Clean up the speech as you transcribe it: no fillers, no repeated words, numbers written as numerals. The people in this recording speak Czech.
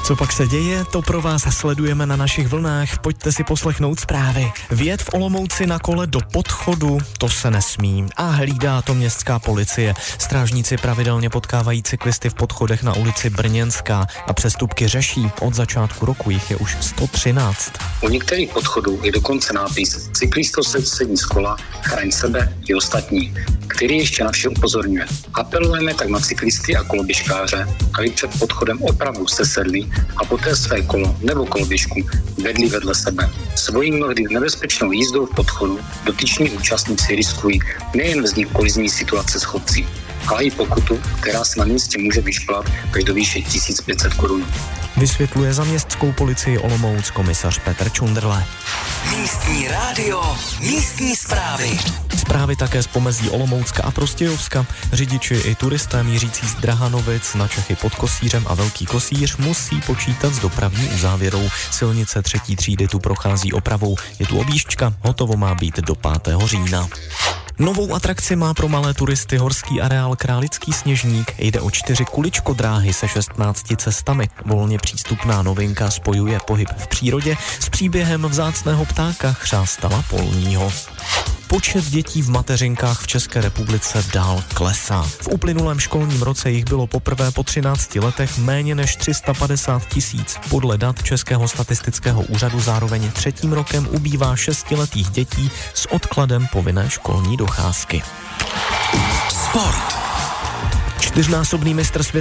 Co pak se děje, to pro vás sledujeme na našich vlnách. Pojďte si poslechnout zprávy. Vjet v Olomouci na kole do podchodu, to se nesmí. A hlídá to městská policie. Strážníci pravidelně potkávají cyklisty v podchodech na ulici Brněnská a přestupky řeší. Od začátku roku jich je už 113. U některých podchodů je dokonce nápis Cyklisto sedí z kola, chraň sebe i ostatní, který ještě na vše upozorňuje. Apelujeme tak na cyklisty a koloběžkáře, aby před podchodem opravdu se sedli a poté své kolo nebo koloběžku vedli vedle sebe. Svojí mnohdy nebezpečnou jízdou v podchodu dotyční účastníci riskují nejen vznik kolizní situace s chodci, ale i pokutu, která se na místě může vyšplat až do výše 1500 korun. Vysvětluje za městskou policii Olomouc komisař Petr Čundrle. Místní rádio, místní zprávy. Zprávy také z pomezí Olomoucka a Prostějovska. Řidiči i turisté mířící z Drahanovic na Čechy pod Kosířem a Velký Kosíř musí počítat s dopravní uzávěrou. Silnice 3. třídy tu prochází opravou. Je tu objížďka, hotovo má být do 5. října. Novou atrakci má pro malé turisty horský areál Králický Sněžník. Jde o 4 kuličkodráhy se 16 cestami. Volně přístupná novinka spojuje pohyb v přírodě s příběhem vzácného ptáka chřástala polního. Počet dětí v mateřinkách v České republice dál klesá. V uplynulém školním roce jich bylo poprvé po 13 letech méně než 350 000. Podle dat Českého statistického úřadu zároveň 3. rokem ubývá 6letých dětí s odkladem povinné školní docházky. Sport. 4násobný mistr světa